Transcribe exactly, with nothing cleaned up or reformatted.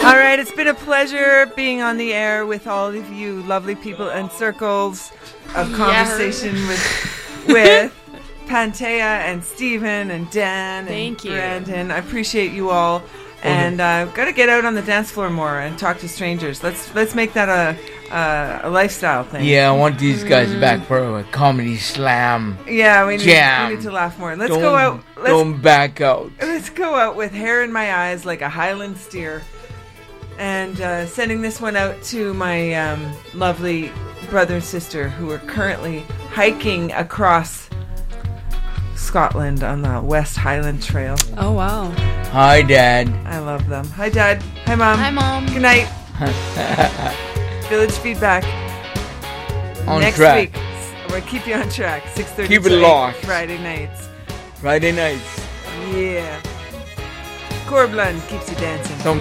All right, it's been a pleasure being on the air with all of you lovely people and circles of conversation yeah. with with Pantea and Stephen and Dan Thank and you. Brandon. I appreciate you all. And uh, got to get out on the dance floor more and talk to strangers. Let's let's make that a a, a lifestyle thing. Yeah, I want these guys mm. back for a comedy slam. Yeah, we need, jam. we need to laugh more. Let's don't, go out. Let's, don't back out. Let's go out with hair in my eyes like a Highland steer. And uh, sending this one out to my um, lovely brother and sister who are currently hiking across Scotland on the West Highland Trail. Oh, wow. Hi, Dad. I love them. Hi, Dad. Hi, Mom. Hi, Mom. Good night. Village Feedback. On Next track. week. We'll keep you on track. six thirty Keep it locked. Friday nights. Friday nights. Yeah. Corblund keeps you dancing. Some